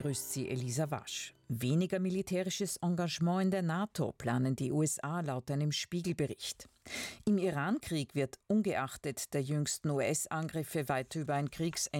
Grüßt Sie, Elisa Wasch. Weniger militärisches Engagement in der NATO planen die USA laut einem Spiegelbericht. Im Iran-Krieg wird ungeachtet der jüngsten US-Angriffe weiter über ein Kriegsende